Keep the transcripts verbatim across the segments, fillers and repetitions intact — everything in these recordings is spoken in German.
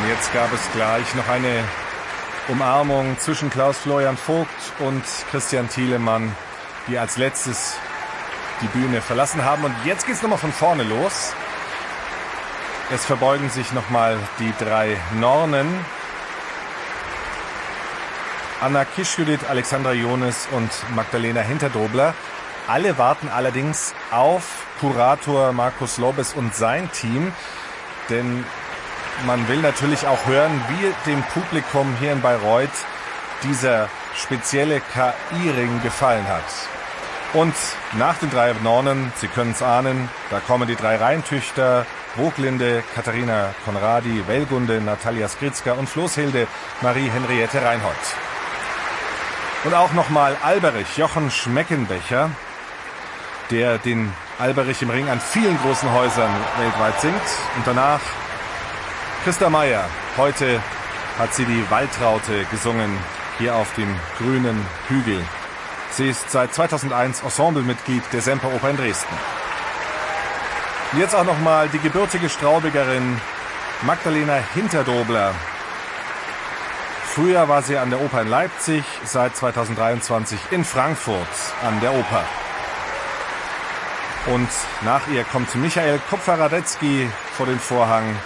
Jetzt gab es gleich noch eine Umarmung zwischen Klaus-Florian Vogt und Christian Thielemann, die als letztes die Bühne verlassen haben. Und jetzt geht es nochmal von vorne los. Es verbeugen sich nochmal die drei Nornen. Anna Kischjudit, Alexandra Jones und Magdalena Hinterdobler. Alle warten allerdings auf Kurator Markus Lobes und sein Team. Denn man will natürlich auch hören, wie dem Publikum hier in Bayreuth dieser spezielle K I-Ring gefallen hat. Und nach den drei Nornen, Sie können es ahnen, da kommen die drei Rheintüchter, Woglinde, Katharina Konradi, Wellgunde, Natalia Skritzka und Floßhilde Marie-Henriette Reinhold. Und auch nochmal Alberich, Jochen Schmeckenbecher, der den Alberich im Ring an vielen großen Häusern weltweit singt. Und danach Christa Meier. Heute hat sie die Waldraute gesungen, hier auf dem grünen Hügel. Sie ist seit zweitausendeins Ensemblemitglied der Semperoper in Dresden. Und jetzt auch nochmal die gebürtige Straubigerin Magdalena Hinterdobler. Früher war sie an der Oper in Leipzig, seit zweitausenddreiundzwanzig in Frankfurt an der Oper. Und nach ihr kommt Michael Kupfer-Radetzky vor den Vorhang,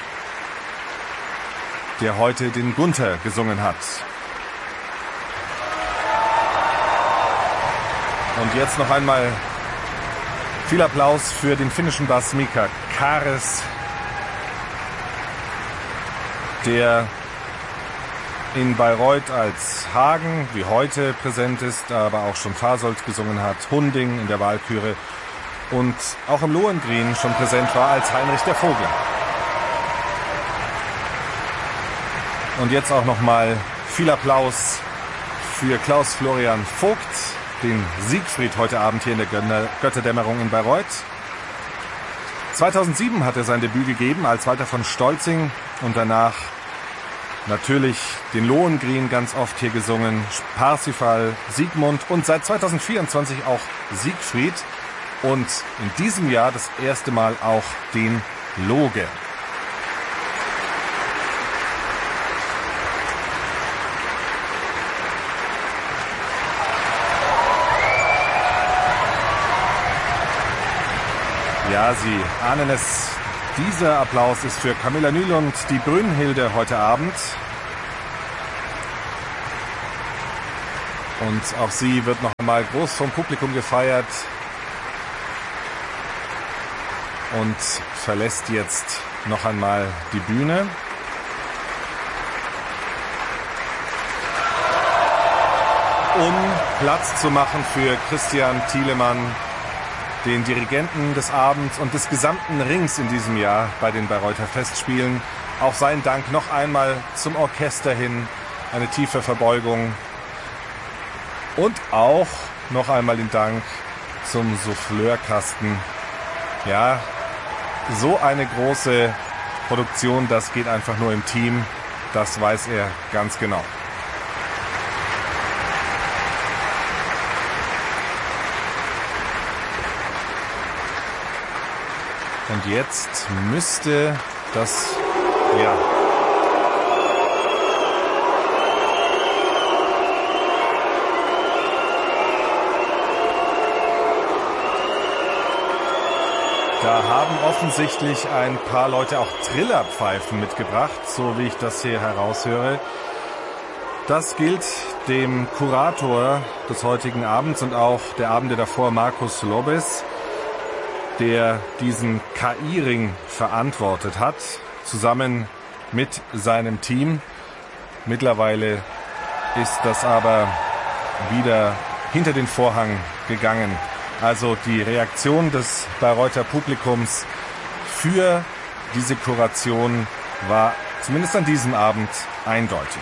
der heute den Gunther gesungen hat. Und jetzt noch einmal viel Applaus für den finnischen Bass Mika Kares, der in Bayreuth als Hagen wie heute präsent ist, aber auch schon Fasold gesungen hat, Hunding in der Walküre und auch im Lohengrin schon präsent war als Heinrich der Vogel. Und jetzt auch nochmal viel Applaus für Klaus-Florian Vogt, den Siegfried heute Abend hier in der Götterdämmerung in Bayreuth. zweitausendsieben hat er sein Debüt gegeben als Walter von Stolzing und danach natürlich den Lohengrin ganz oft hier gesungen, Parsifal, Siegmund und seit zweitausendvierundzwanzig auch Siegfried und in diesem Jahr das erste Mal auch den Loge. Ja, Sie ahnen es, dieser Applaus ist für Camilla Nylund, die Brünnhilde heute Abend. Und auch sie wird noch einmal groß vom Publikum gefeiert und verlässt jetzt noch einmal die Bühne. Um Platz zu machen für Christian Thielemann, den Dirigenten des Abends und des gesamten Rings in diesem Jahr bei den Bayreuther Festspielen. Auch sein Dank noch einmal zum Orchester hin, eine tiefe Verbeugung. Und auch noch einmal den Dank zum Souffleurkasten. Ja, so eine große Produktion, das geht einfach nur im Team. Das weiß er ganz genau. Und jetzt müsste das, ja, da haben offensichtlich ein paar Leute auch Trillerpfeifen mitgebracht, so wie ich das hier heraushöre. Das gilt dem Kurator des heutigen Abends und auch der Abende davor, Markus Lobes, der diesen K I-Ring verantwortet hat, zusammen mit seinem Team. Mittlerweile ist das aber wieder hinter den Vorhang gegangen. Also die Reaktion des Bayreuther Publikums für diese Kuration war zumindest an diesem Abend eindeutig.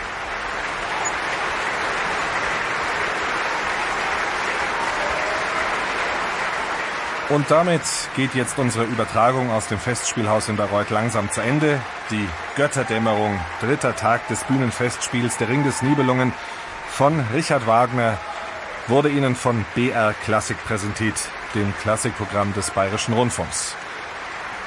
Und damit geht jetzt unsere Übertragung aus dem Festspielhaus in Bayreuth langsam zu Ende. Die Götterdämmerung, dritter Tag des Bühnenfestspiels Der Ring des Nibelungen von Richard Wagner, wurde Ihnen von B R Klassik präsentiert, dem Klassikprogramm des Bayerischen Rundfunks.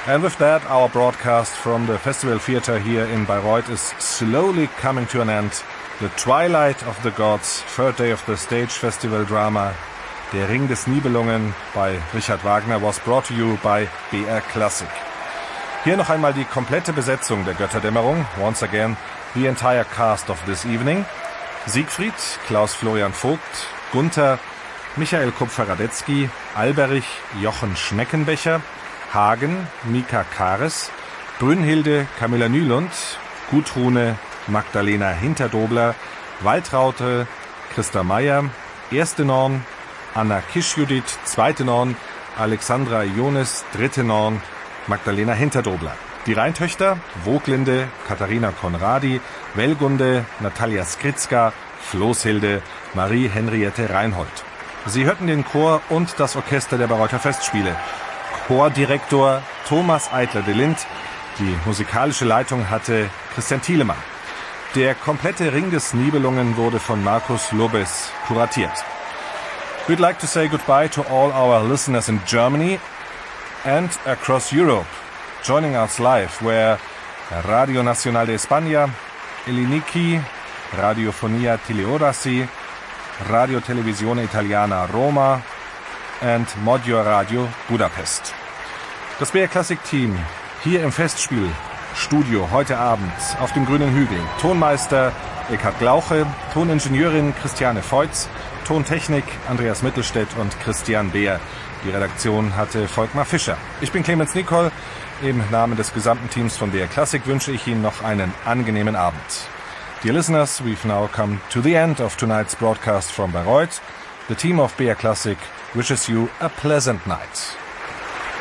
And with that, our broadcast from the Festival Theatre here in Bayreuth is slowly coming to an end. The Twilight of the Gods, third day of the Stage Festival drama, Der Ring des Nibelungen bei Richard Wagner, was brought to you by B R Classic. Hier noch einmal die komplette Besetzung der Götterdämmerung. Once again, the entire cast of this evening. Siegfried, Klaus-Florian Vogt, Gunther, Michael Kupfer-Radetzky, Alberich, Jochen Schneckenbecher, Hagen, Mika Kares, Brünnhilde, Camilla Nylund, Gudrune, Magdalena Hinterdobler, Waltraute, Christa Meyer, Erste Norn, Anna Kischjudith, Zweite Norn, Alexandra Ionis, Dritte Norn, Magdalena Hinterdobler. Die Rheintöchter, Woglinde, Katharina Konradi, Welgunde, Natalia Skritzka, Floßhilde, Marie-Henriette Reinhold. Sie hörten den Chor und das Orchester der Bayreuther Festspiele. Chordirektor Thomas Eitler de Lind. Die musikalische Leitung hatte Christian Thielemann. Der komplette Ring des Nibelungen wurde von Markus Lobes kuratiert. We'd like to say goodbye to all our listeners in Germany and across Europe. Joining us live were Radio Nacional de España, Eliniki, Radiofonia Teleorasi, Radio Televisione Italiana Roma and Modio Radio Budapest. Das B R Classic Team hier im Festspiel Studio heute Abend auf dem grünen Hügel. Tonmeister Eckhard Glauche, Toningenieurin Christiane Feutz, Tontechnik Andreas Mittelstädt und Christian Beer. Die Redaktion hatte Volkmar Fischer. Ich bin Clemens Nicol. Im Namen des gesamten Teams von B R Classic wünsche ich Ihnen noch einen angenehmen Abend. Dear listeners, we've now come to the end of tonight's broadcast from Bayreuth. The team of B R Classic wishes you a pleasant night.